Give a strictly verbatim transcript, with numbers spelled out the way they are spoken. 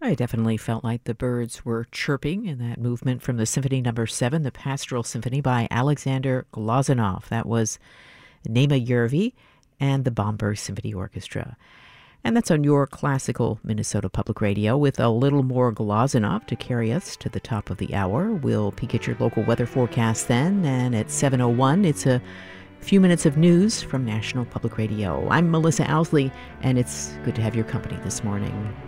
I definitely felt like the birds were chirping in that movement from the Symphony Number Seven, the Pastoral Symphony by Alexander Glazunov. That was Nema Yervi and the Bomberg Symphony Orchestra. And that's on your classical Minnesota Public Radio with a little more Glazunov to carry us to the top of the hour. We'll peek at your local weather forecast then, and at seven oh one, it's a few minutes of news from National Public Radio. I'm Melissa Owsley, and it's good to have your company this morning.